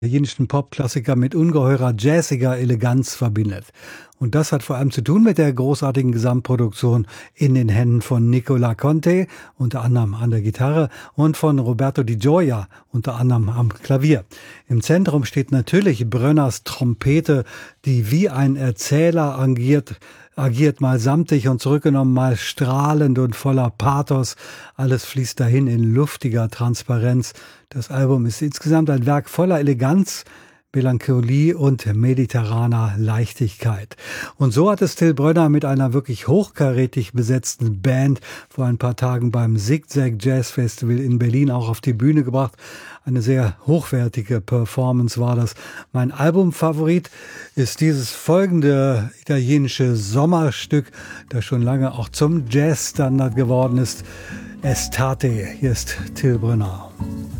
italienischen Popklassiker mit ungeheurer jazziger Eleganz verbindet. Und das hat vor allem zu tun mit der großartigen Gesamtproduktion in den Händen von Nicola Conte, unter anderem an der Gitarre, und von Roberto Di Gioia, unter anderem am Klavier. Im Zentrum steht natürlich Brönners Trompete, die wie ein Erzähler agiert, mal samtig und zurückgenommen, mal strahlend und voller Pathos. Alles fließt dahin in luftiger Transparenz. Das Album ist insgesamt ein Werk voller Eleganz, Melancholie und mediterraner Leichtigkeit. Und so hat es Till Brönner mit einer wirklich hochkarätig besetzten Band vor ein paar Tagen beim Zigzag Jazz Festival in Berlin auch auf die Bühne gebracht. Eine sehr hochwertige Performance war das. Mein Albumfavorit ist dieses folgende italienische Sommerstück, das schon lange auch zum Jazzstandard geworden ist. Estate. Hier ist Till Brönner.